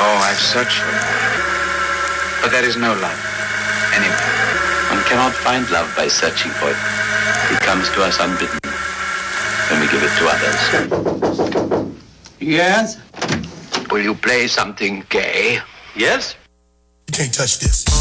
Oh, I've searched for it. But there is no love. Anyway. One cannot find love by searching for it. It comes to us unbidden when we give it to others. Yes? Will you play something gay? Yes? You can't touch this.